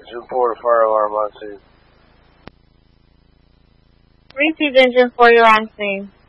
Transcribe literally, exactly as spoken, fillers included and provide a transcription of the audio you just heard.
engine four, fire alarm on scene. Received engine four, you're on scene.